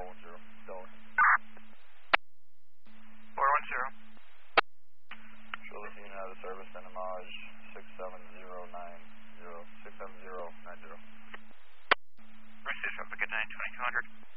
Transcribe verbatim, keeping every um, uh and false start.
one zero. Delaware. four one zero. Show this unit out of service, and Image six seven zero nine zero, six seven zero nine zero. Received, traffic at nine twenty two hundred.